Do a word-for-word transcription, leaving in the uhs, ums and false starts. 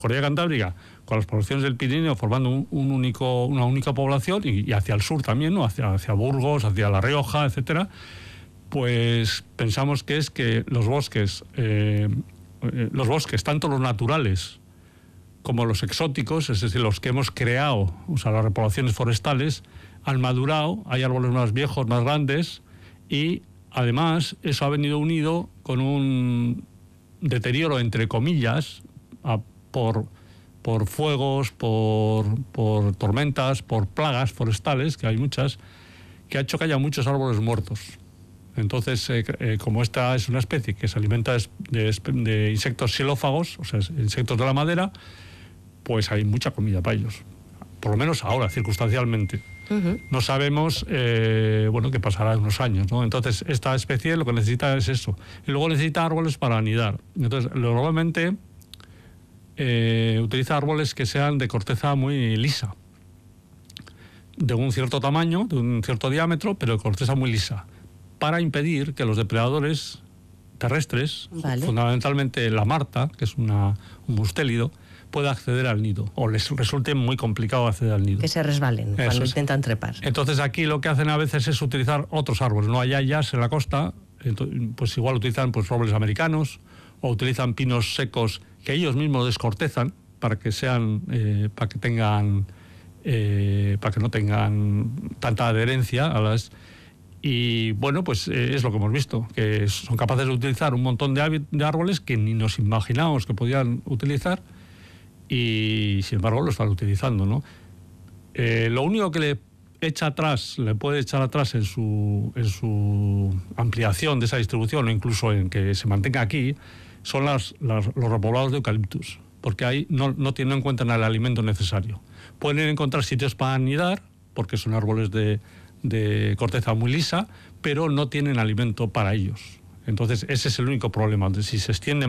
Cordillera Cantábrica, con las poblaciones del Pirineo formando un, un único, una única población, y, y hacia el sur también, ¿no? hacia, hacia Burgos, hacia La Rioja, etcétera, pues pensamos que es que los bosques, eh, eh, los bosques, tanto los naturales como los exóticos, es decir, los que hemos creado, o sea, las repoblaciones forestales, han madurado, hay árboles más viejos, más grandes, y además eso ha venido unido con un deterioro, entre comillas, a, por, por fuegos, por, por tormentas, por plagas forestales, que hay muchas, que ha hecho que haya muchos árboles muertos. Entonces, eh, eh, como esta es una especie que se alimenta de, de insectos xilófagos, o sea, insectos de la madera, pues hay mucha comida para ellos. Por lo menos ahora, circunstancialmente. Uh-huh. No sabemos, eh, bueno, qué pasará en unos años, ¿no? Entonces, esta especie lo que necesita es eso. Y luego necesita árboles para anidar. Entonces, normalmente eh, utiliza árboles que sean de corteza muy lisa, de un cierto tamaño, de un cierto diámetro, pero de corteza muy lisa, para impedir que los depredadores terrestres, vale. fundamentalmente la marta, que es una, un mustélido, pueda acceder al nido, o les resulte muy complicado acceder al nido. Que se resbalen Eso cuando es. intentan trepar. Entonces aquí lo que hacen a veces es utilizar otros árboles. No hay hayas en la costa, pues igual utilizan pues robles americanos, o utilizan pinos secos que ellos mismos descortezan para que sean, eh, para que tengan, eh, para que no tengan tanta adherencia a las. Y bueno, pues eh, es lo que hemos visto, que son capaces de utilizar un montón de, de árboles que ni nos imaginábamos que podían utilizar, y sin embargo lo están utilizando, ¿no? Eh, lo único que le echa atrás, le puede echar atrás en su, en su ampliación de esa distribución, o incluso en que se mantenga aquí, son las, las, los repoblados de eucaliptus, porque ahí no, no tienen en cuenta el alimento necesario. Pueden encontrar sitios para anidar, porque son árboles de, de corteza muy lisa, pero no tienen alimento para ellos. Entonces ese es el único problema. Si se extiende